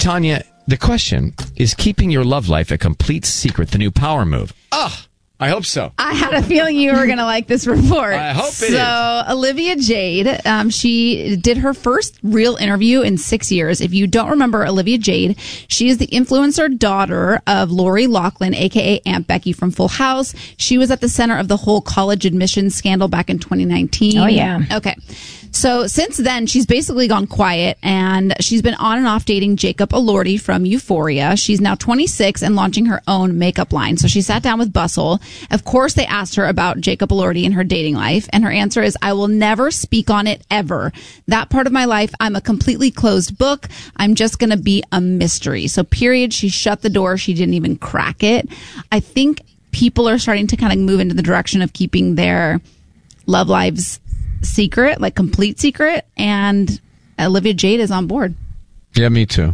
Tanya, the question is keeping your love life a complete secret, the new power move. Ugh. I hope so. I had a feeling you were going to like this report. I hope it is. So, Olivia Jade, she did her first real interview in 6 years. If you don't remember Olivia Jade, she is the influencer daughter of Lori Loughlin, a.k.a. Aunt Becky from Full House. She was at the center of the whole college admissions scandal back in 2019. Oh, yeah. Okay. So since then, she's basically gone quiet, and she's been on and off dating Jacob Elordi from Euphoria. She's now 26 and launching her own makeup line. So she sat down with Bustle. Of course, they asked her about Jacob Elordi and her dating life, and her answer is, I will never speak on it ever. That part of my life, I'm a completely closed book. I'm just going to be a mystery. So period. She shut the door. She didn't even crack it. I think people are starting to kind of move into the direction of keeping their love lives secret, like complete secret, and Olivia Jade is on board. Yeah, me too.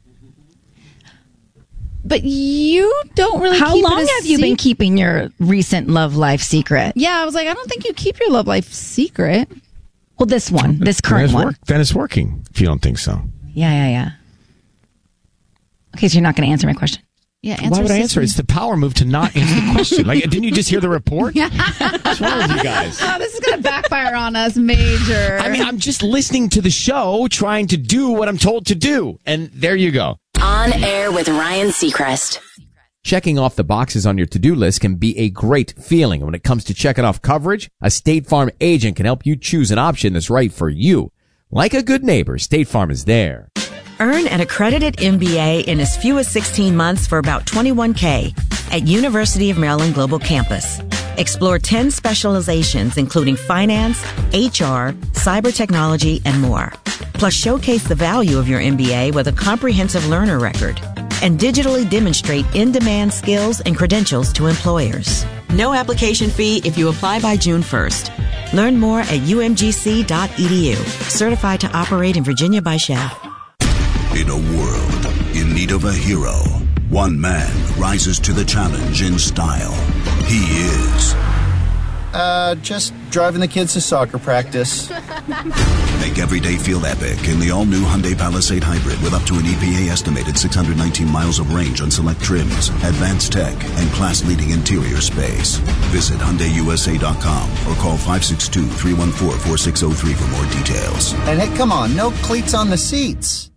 But you don't really How keep long it have you been keeping your recent love life secret? Yeah, I was like, I don't think you keep your love life secret. Well, this current one. Then it's working, if you don't think so. Yeah. Okay, so you're not going to answer my question. Yeah, why would I answer? It's the power move to not answer the question. Like, didn't you just hear the report? Yeah. What's wrong with you guys? Oh, this is going to backfire on us major. I mean, I'm just listening to the show, trying to do what I'm told to do. And there you go. On Air with Ryan Seacrest. Checking off the boxes on your to-do list can be a great feeling. And when it comes to checking off coverage, a State Farm agent can help you choose an option that's right for you. Like a good neighbor, State Farm is there. Earn an accredited MBA in as few as 16 months for about $21K at University of Maryland Global Campus. Explore 10 specializations, including finance, HR, cyber technology, and more. Plus, showcase the value of your MBA with a comprehensive learner record and digitally demonstrate in-demand skills and credentials to employers. No application fee if you apply by June 1st. Learn more at umgc.edu. Certified to operate in Virginia by Shell. In a world in need of a hero, one man rises to the challenge in style. He is... just driving the kids to soccer practice. Make every day feel epic in the all-new Hyundai Palisade Hybrid with up to an EPA-estimated 619 miles of range on select trims, advanced tech, and class-leading interior space. Visit HyundaiUSA.com or call 562-314-4603 for more details. And hey, come on, no cleats on the seats.